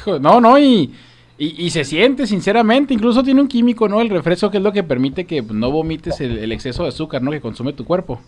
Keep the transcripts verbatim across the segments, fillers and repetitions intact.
Hijo, no, no, y, y, y se siente, sinceramente, incluso tiene un químico, ¿no? El refresco, que es lo que permite que pues, no vomites el, el exceso de azúcar, ¿no? Que consume tu cuerpo.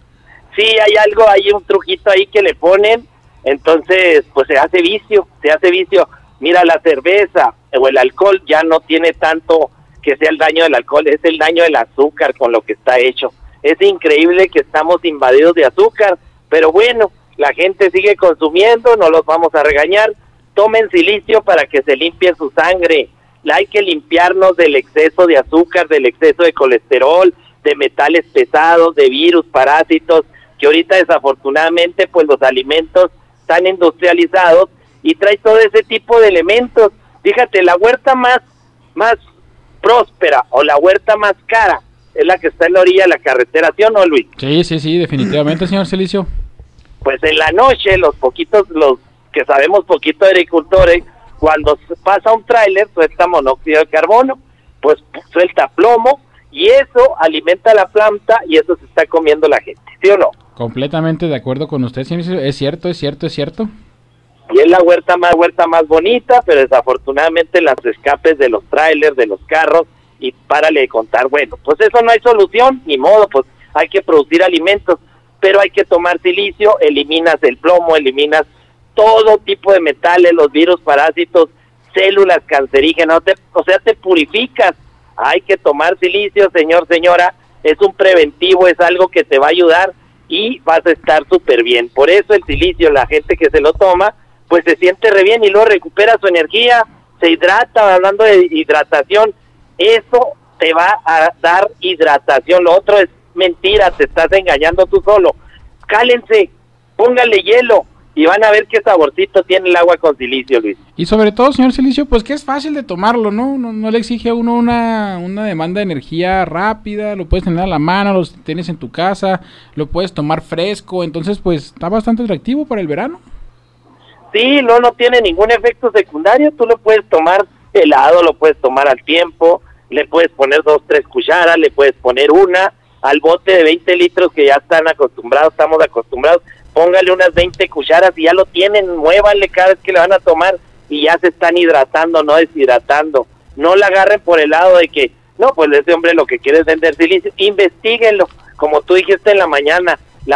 Sí, hay algo, hay un truquito ahí que le ponen, entonces, pues se hace vicio, se hace vicio. Mira, la cerveza o el alcohol ya no tiene tanto que sea el daño del alcohol, es el daño del azúcar con lo que está hecho. Es increíble que estamos invadidos de azúcar, pero bueno, la gente sigue consumiendo, no los vamos a regañar. Tomen silicio para que se limpie su sangre. Hay que limpiarnos del exceso de azúcar, del exceso de colesterol, de metales pesados, de virus, parásitos, que ahorita desafortunadamente pues los alimentos están industrializados y trae todo ese tipo de elementos. Fíjate, la huerta más, más próspera o la huerta más cara es la que está en la orilla de la carretera, ¿sí o no, Luis? Sí, sí, sí, definitivamente, señor Celicio. Pues en la noche, los poquitos, los que sabemos poquito de agricultores, cuando pasa un tráiler, suelta monóxido de carbono, pues suelta plomo, y eso alimenta la planta, y eso se está comiendo la gente, ¿sí o no? Completamente de acuerdo con usted, señor Celicio. Es cierto, es cierto, es cierto. Y es la huerta más huerta más bonita, pero desafortunadamente las escapes de los trailers, de los carros, y párale de contar, bueno, pues eso no hay solución, ni modo, pues hay que producir alimentos, pero hay que tomar silicio, eliminas el plomo, eliminas todo tipo de metales, los virus, parásitos, células cancerígenas, te, o sea, te purificas. Hay que tomar silicio, señor, señora, es un preventivo, es algo que te va a ayudar y vas a estar súper bien. Por eso el silicio, la gente que se lo toma, pues se siente re bien y luego recupera su energía, se hidrata. Hablando de hidratación, eso te va a dar hidratación, lo otro es mentira, te estás engañando tú solo. Cálense, póngale hielo y van a ver qué saborcito tiene el agua con silicio, Luis. Y sobre todo, señor Celicio, pues que es fácil de tomarlo, ¿no? No, no le exige a uno una, una demanda de energía rápida, lo puedes tener a la mano, lo tienes en tu casa, lo puedes tomar fresco, entonces pues está bastante atractivo para el verano. Sí, no, no tiene ningún efecto secundario, tú lo puedes tomar helado, lo puedes tomar al tiempo, le puedes poner dos, tres cucharas, le puedes poner una, al bote de veinte litros que ya están acostumbrados, estamos acostumbrados, póngale unas veinte cucharas y ya lo tienen, muévanle cada vez que le van a tomar y ya se están hidratando, no deshidratando. No la agarren por el lado de que, no, pues ese hombre lo que quiere es vender silicio, investíguenlo, como tú dijiste en la mañana,